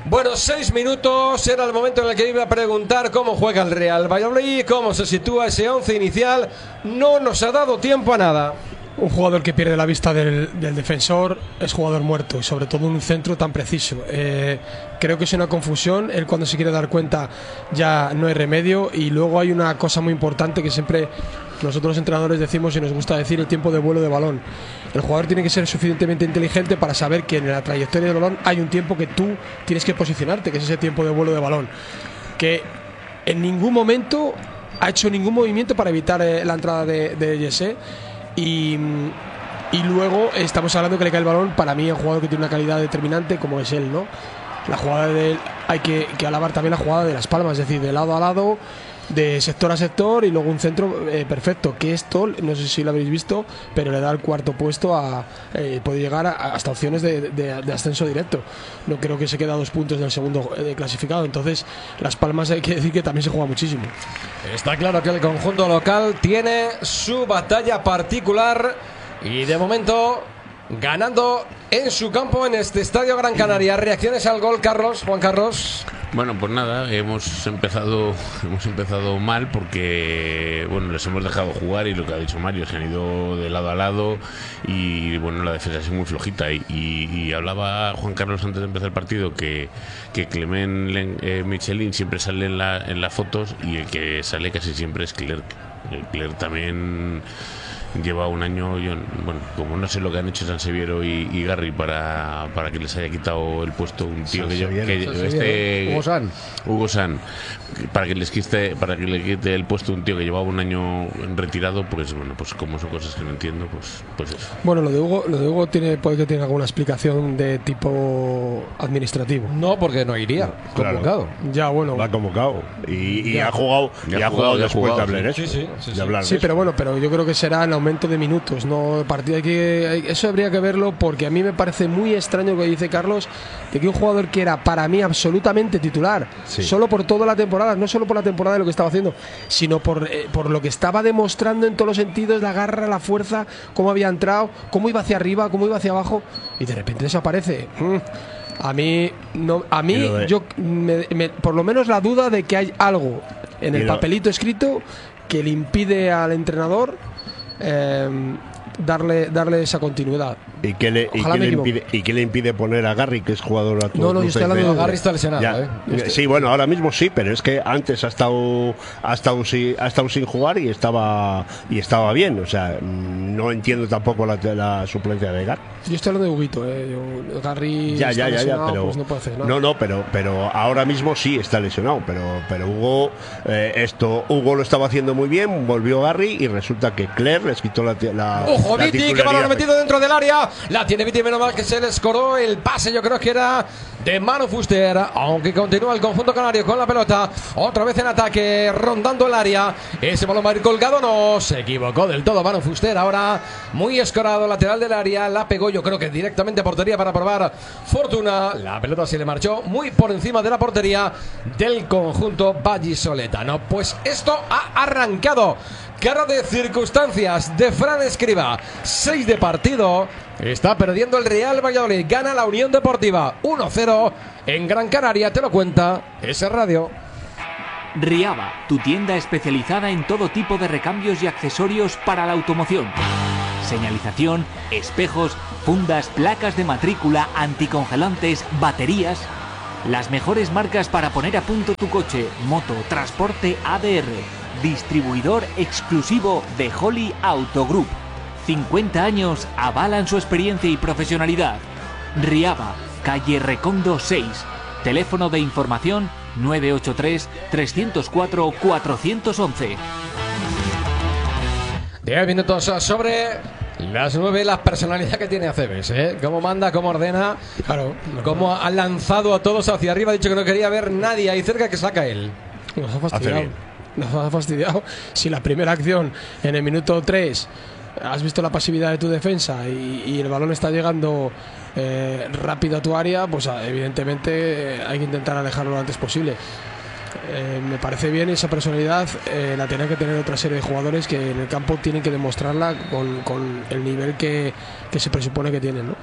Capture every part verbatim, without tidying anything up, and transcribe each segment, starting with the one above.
Bueno, seis minutos, era el momento en el que iba a preguntar cómo juega el Real Valladolid, cómo se sitúa ese once inicial. No nos ha dado tiempo a nada. Un jugador que pierde la vista del, del defensor es jugador muerto, y sobre todo en un centro tan preciso. Eh, creo que es una confusión. Él, cuando se quiere dar cuenta, ya no hay remedio. Y luego hay una cosa muy importante que siempre nosotros los entrenadores decimos y nos gusta decir: el tiempo de vuelo de balón. El jugador tiene que ser suficientemente inteligente para saber que en la trayectoria del balón hay un tiempo que tú tienes que posicionarte, que es ese tiempo de vuelo de balón, que en ningún momento ha hecho ningún movimiento para evitar eh, la entrada de, de Jesse. Y, y luego estamos hablando que le cae el balón. Para mí, un jugador que tiene una calidad determinante como es él, ¿no? La jugada de él, hay que, que alabar también la jugada de Las Palmas, es decir, de lado a lado, de sector a sector, y luego un centro eh, perfecto. Que esto, no sé si lo habéis visto, pero le da el cuarto puesto a eh, puede llegar a, hasta opciones de, de, de ascenso directo. No creo que se quede a dos puntos del segundo eh, clasificado. Entonces, Las Palmas, hay que decir que también se juega muchísimo. Está claro que el conjunto local tiene su batalla particular y de momento ganando en su campo en este Estadio Gran Canaria. Reacciones al gol, Carlos, Juan Carlos. Bueno, pues nada, hemos empezado hemos empezado mal porque, bueno, les hemos dejado jugar, y lo que ha dicho Mario, se han ido de lado a lado, y bueno, la defensa es muy flojita. Y, y, y hablaba Juan Carlos antes de empezar el partido que, que Clement eh, Michelin siempre sale en, la, en las fotos, y el que sale casi siempre es Clerc. El Clerc también lleva un año, yo, bueno, como no sé lo que han hecho Sanseviero y, y Garri para, para que les haya quitado el puesto un tío que, yo, que este Hugo San Hugo San para que les quite para que le quite el puesto un tío que llevaba un año retirado. Pues bueno, pues como son cosas que no entiendo, pues pues eso. Bueno, lo de Hugo, lo de Hugo tiene, puede que tenga alguna explicación de tipo administrativo. No, porque no iría Claro. convocado. Ya, bueno. va convocado y, y Ya. ha jugado Ya y ha ha jugado, jugado ya ha después jugado, de hablar sí, eso, sí, sí, de sí. hablar Sí, de pero eso. bueno, pero yo creo que será en aumento de minutos, no el partido. Hay que, hay- eso habría que verlo, porque a mí me parece muy extraño lo que dice Carlos, de que un jugador que era para mí absolutamente titular, Sí. solo por toda la temporada, no solo por la temporada de lo que estaba haciendo, sino por, eh, por lo que estaba demostrando en todos los sentidos, la garra, la fuerza, cómo había entrado, cómo iba hacia arriba, cómo iba hacia abajo, y de repente desaparece. Mm. A mí, no, a mí Y lo de- yo me- me- por lo menos la duda de que hay algo en Y el lo- papelito escrito que le impide al entrenador eh, darle, darle esa continuidad. ¿Y qué le, y Ojalá qué me le equivoque. impide, y qué le impide poner a Garri, que es jugador actual? No, no, yo estoy hablando de Garri está lesionado, Ya. ¿eh? Yo estoy- Sí, bueno, ahora mismo sí, pero es que antes ha estado ha estado, sin, ha estado sin jugar y estaba y estaba bien. O sea, mm, no entiendo tampoco la, la suplencia de Garri. Yo estoy hablando de Huguito, eh. Yo- Garri Ya, está ya, ya, ya, lesionado, pero pues no puede hacer nada. no, no, pero, pero ahora mismo sí está lesionado, pero, pero Hugo, eh, esto, Hugo lo estaba haciendo muy bien, volvió Garri y resulta que Clerc les quitó la, la, Ojo, la Viti, que titularidad. balón metido dentro del área. La tiene Viti, menos mal que se le escoró el pase. Yo creo que era de Manu Fuster. Aunque continúa el conjunto canario con la pelota. Otra vez en ataque, rondando el área. Ese balón va a ir colgado. No se equivocó del todo Manu Fuster. Ahora muy escorado, lateral del área. La pegó, yo creo que directamente a portería para probar fortuna. La pelota se le marchó muy por encima de la portería del conjunto vallisoletano. Pues esto ha arrancado. Cara de circunstancias de Fran Escribá. seis de partido. Está perdiendo el Real Valladolid. Gana la Unión Deportiva uno cero en Gran Canaria. Te lo cuenta ese radio. Riaba, tu tienda especializada en todo tipo de recambios y accesorios para la automoción. Señalización, espejos, fundas, placas de matrícula, anticongelantes, baterías. Las mejores marcas para poner a punto tu coche, moto, transporte A D R. Distribuidor exclusivo de Holly Auto Group. cincuenta años avalan su experiencia y profesionalidad. Riaba, calle Recondo seis. Teléfono de información nueve ocho tres, tres cero cuatro, cuatro uno uno. diez minutos sobre las nueve. La personalidad que tiene Aceves, ¿eh? Cómo manda, cómo ordena. Claro, Cómo ha lanzado a todos hacia arriba. Ha dicho que no quería ver nadie ahí cerca, que saca él. nos ha Hace fastidiado. bien. Nos ha fastidiado. Si la primera acción en el minuto tres has visto la pasividad de tu defensa y, y el balón está llegando eh, rápido a tu área, pues evidentemente eh, hay que intentar alejarlo lo antes posible. Eh, me parece bien esa personalidad, eh, la tiene que tener otra serie de jugadores que en el campo tienen que demostrarla con, con el nivel que, que se presupone que tienen, ¿no?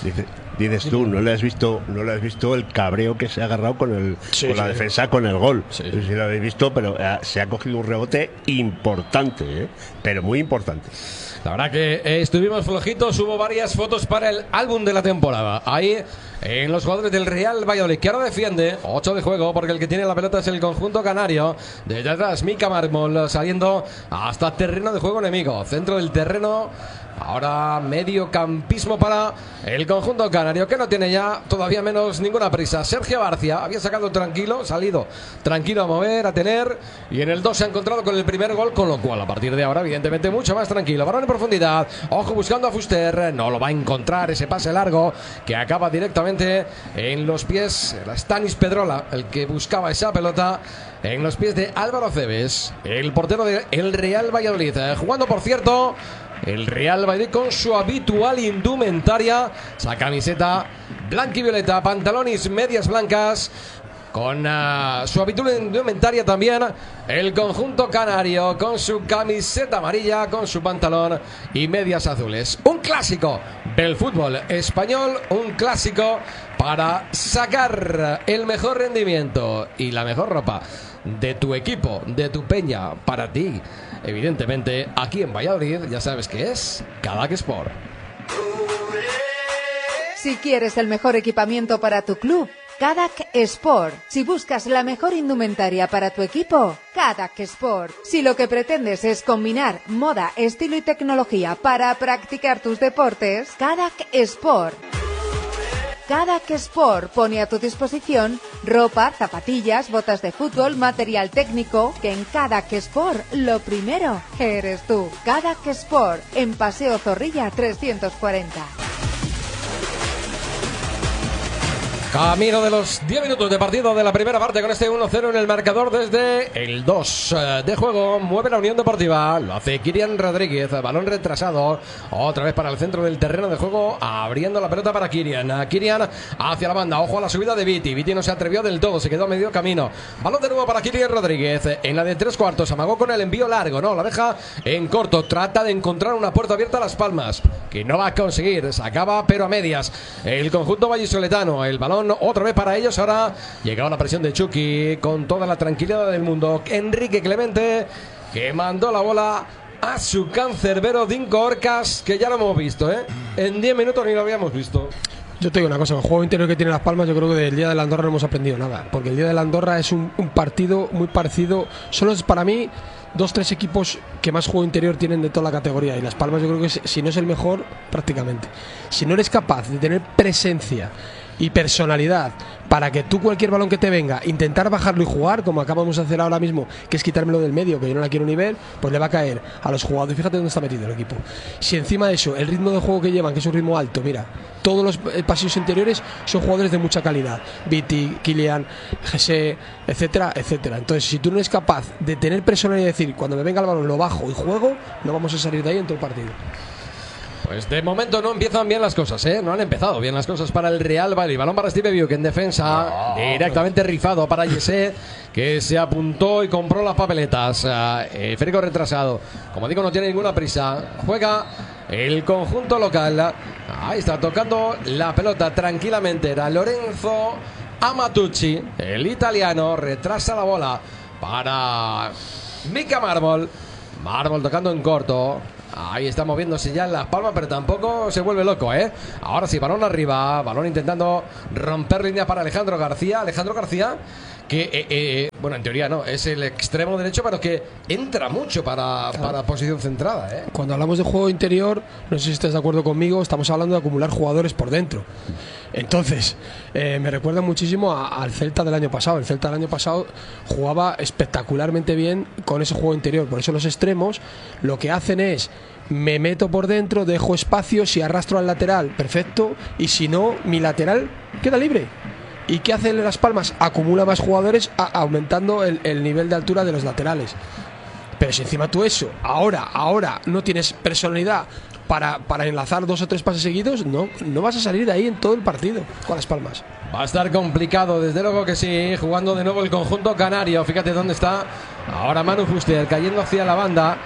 Dice, dices tú, no le has visto, no le has visto el cabreo que se ha agarrado con el Sí, con la sí. defensa con el gol. Sí. No sé si lo habéis visto, pero eh, se ha cogido un rebote importante, ¿eh? Pero muy importante. La verdad que eh, estuvimos flojitos, hubo varias fotos para el álbum de la temporada. Ahí, en los jugadores del Real Valladolid, que ahora defiende, ocho de juego, porque el que tiene la pelota es el conjunto canario. Desde atrás, Mika Mármol saliendo hasta terreno de juego enemigo. Centro del terreno, ahora mediocampismo para el conjunto canario, que no tiene ya todavía menos ninguna prisa. Sergio García había sacado tranquilo, salido tranquilo a mover, a tener, y en el dos se ha encontrado con el primer gol, con lo cual a partir de ahora evidentemente mucho más tranquilo. Balón en profundidad, ojo buscando a Fuster, no lo va a encontrar, ese pase largo que acaba directamente en los pies, era Stanis Pedrola el que buscaba esa pelota, en los pies de Álvaro Cebes, el portero del Real Valladolid, eh, jugando por cierto el Real Valladolid con su habitual indumentaria, esa camiseta blanca y violeta, pantalones medias blancas, con uh, su habitual indumentaria también el conjunto canario, con su camiseta amarilla, con su pantalón y medias azules. Un clásico del fútbol español, un clásico para sacar el mejor rendimiento y la mejor ropa de tu equipo, de tu peña, para ti. Evidentemente, aquí en Valladolid, ya sabes que es Cadac Sport. Si quieres el mejor equipamiento para tu club, Cadac Sport. Si buscas la mejor indumentaria para tu equipo, Cadac Sport. Si lo que pretendes es combinar moda, estilo y tecnología para practicar tus deportes, Cadac Sport. Cadac Sport pone a tu disposición ropa, zapatillas, botas de fútbol, material técnico, que en Cadac Sport lo primero eres tú. Cadac Sport, en Paseo Zorrilla trescientos cuarenta. Camino de los diez minutos de partido de la primera parte con este uno cero en el marcador desde el dos de juego. Mueve la Unión Deportiva, lo hace Kirian Rodríguez, balón retrasado, otra vez para el centro del terreno de juego, abriendo la pelota para Kirian. Kirian hacia la banda, ojo a la subida de Viti. Viti no se atrevió del todo, se quedó a medio camino. Balón de nuevo para Kirian Rodríguez, en la de tres cuartos, amagó con el envío largo, no, la deja en corto, trata de encontrar una puerta abierta a Las Palmas, que no va a conseguir, se acaba pero a medias. El conjunto vallisoletano, el balón otra vez para ellos. Ahora llegaba la presión de Chucky con toda la tranquilidad del mundo. Enrique Clemente, que mandó la bola a su cancerbero Dinko Orcas, que ya lo hemos visto, ¿eh? En diez minutos ni lo habíamos visto. Yo te digo una cosa, el juego interior que tiene Las Palmas, yo creo que del día de la Andorra no hemos aprendido nada, porque el día de la Andorra es un, un partido muy parecido, solo es para mí dos, tres equipos que más juego interior tienen de toda la categoría, y Las Palmas yo creo que es, si no es el mejor, prácticamente. Si no eres capaz de tener presencia y personalidad para que tú cualquier balón que te venga intentar bajarlo y jugar, como acabamos de hacer ahora mismo, que es quitármelo del medio, que yo no la quiero ni ver, pues le va a caer a los jugadores. Fíjate dónde está metido el equipo. Si encima de eso el ritmo de juego que llevan, que es un ritmo alto, mira, todos los pasillos interiores son jugadores de mucha calidad, Viti, Kilian, Jesse, etcétera, etcétera. Entonces, si tú no eres capaz de tener personalidad y decir, cuando me venga el balón lo bajo y juego, no vamos a salir de ahí en todo el partido. Pues de momento no empiezan bien las cosas, ¿eh? No han empezado bien las cosas para el Real Valladolid. Balón para Steve Biuk en defensa, no, directamente no. Rifado para Jesse, que se apuntó y compró las papeletas. Eh, Férico retrasado, como digo, no tiene ninguna prisa. Juega el conjunto local. Ahí está tocando la pelota tranquilamente. Era Lorenzo Amatucci, el italiano. Retrasa la bola para Mika Mármol. Mármol tocando en corto. Ahí está moviéndose ya en Las Palmas, pero tampoco se vuelve loco, ¿eh? Ahora sí, balón arriba, balón intentando romper línea para Alejandro García. Alejandro García, que, eh, eh, bueno, en teoría no, es el extremo derecho, pero que entra mucho para, claro, para posición centrada, ¿eh? Cuando hablamos de juego interior, no sé si estás de acuerdo conmigo, estamos hablando de acumular jugadores por dentro. Entonces, eh, me recuerda muchísimo a, al Celta del año pasado. El Celta del año pasado jugaba espectacularmente bien con ese juego interior. Por eso los extremos lo que hacen es: me meto por dentro, dejo espacio, si arrastro al lateral, perfecto, y si no, mi lateral queda libre. ¿Y qué hace Las Palmas? Acumula más jugadores a, aumentando el, el nivel de altura de los laterales. Pero si encima tú eso, ahora, ahora no tienes personalidad para, para enlazar dos o tres pases seguidos, no, no vas a salir de ahí en todo el partido con Las Palmas. Va a estar complicado, desde luego que sí, jugando de nuevo el conjunto canario. Fíjate dónde está ahora Manu Fuster, cayendo hacia la banda.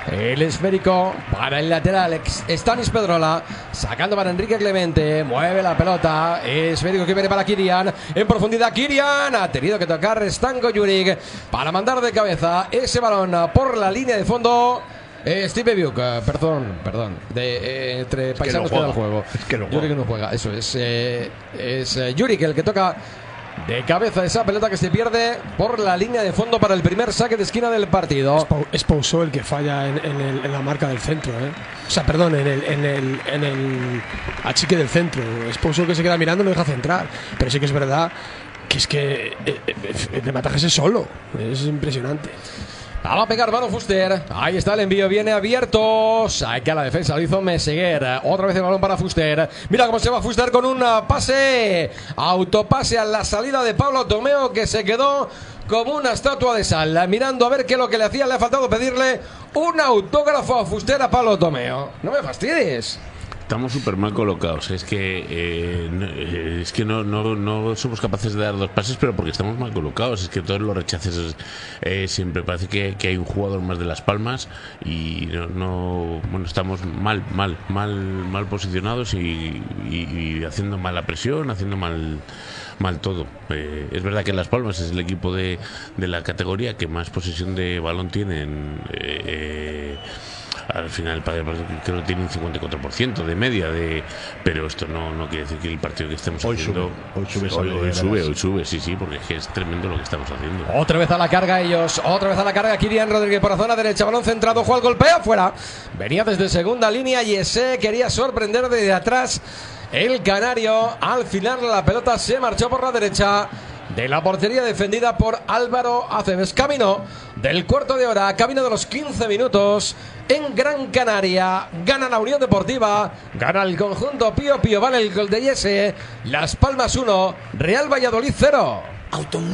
El esférico para el lateral Stanis Pedrola, sacando para Enrique Clemente, mueve la pelota, esférico que viene para Kirian, en profundidad Kirian, ha tenido que tocar Stanko Juric para mandar de cabeza ese balón por la línea de fondo. Eh, Steve Biuk, uh, perdón, perdón, de, eh, entre es paisanos que no queda el juego. Es que no Juric juega. no juega, eso es. Eh, es eh, Juric el que toca de cabeza esa pelota que se pierde por la línea de fondo para el primer saque de esquina del partido. Es Pouso el que falla en, en, el, en la marca del centro, ¿eh? O sea, perdón, en el, en el, en el achique del centro. Es Pouso el que se queda mirando y lo deja centrar. Pero sí que es verdad que es que eh, eh, de Matajes es solo. Es impresionante. Va a pegar Manu Fuster. Ahí está el envío, viene abierto. Saque a la defensa, lo hizo Meseguer. Otra vez el balón para Fuster. Mira cómo se va Fuster con un pase. Autopase a la salida de Pablo Tomeo, que se quedó como una estatua de sal, mirando a ver qué es lo que le hacía. Le ha faltado pedirle un autógrafo a Fuster a Pablo Tomeo. No me fastidies. Estamos súper mal colocados. Es que eh, no, eh, es que no, no, no somos capaces de dar dos pases, pero porque estamos mal colocados. Es que todos los rechaces eh, siempre parece que, que hay un jugador más de Las Palmas y no, no bueno, estamos mal, mal, mal, mal posicionados y, y, y haciendo mala presión, haciendo mal mal todo. Eh, es verdad que Las Palmas es el equipo de, de la categoría que más posesión de balón tienen. Eh, eh, Al final creo que tiene un cincuenta y cuatro por ciento de media de, pero esto no, no quiere decir que el partido que estemos Hoy haciendo sube, hoy sube, hoy, hoy de sube, veras. hoy sube, sí, sí, porque es que es tremendo lo que estamos haciendo. Otra vez a la carga ellos, otra vez a la carga Kirian Rodríguez por la zona derecha, balón centrado, juega el golpeo, fuera. Venía desde segunda línea y ese quería sorprender desde atrás el canario. Al final la pelota se marchó por la derecha de la portería defendida por Álvaro Aceves. Camino del cuarto de hora, camino de los quince minutos en Gran Canaria. Gana la Unión Deportiva, gana el conjunto Pío Pío, vale el gol de Yese. Las Palmas uno, Real Valladolid cero.